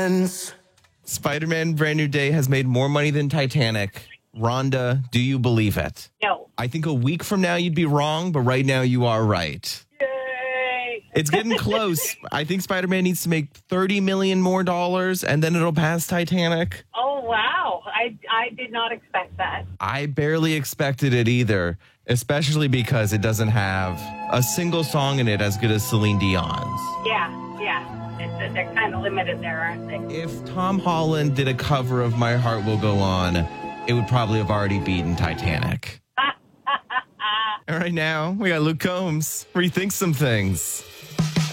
friends. Spider-Man Brand New Day has made more money than Titanic. Rhonda, do you believe it? No. I think a week from now you'd be wrong, but right now you are right. Yay. It's getting close. I think Spider-Man needs to make $30 million more, and then it'll pass Titanic. Oh, wow. I did not expect that. I barely expected it either, especially because it doesn't have a single song in it as good as Celine Dion's. Yeah. They're kind of limited there, aren't they? If Tom Holland did a cover of My Heart Will Go On, it would probably have already beaten Titanic. All right, now we got Luke Combs. Rethink some things.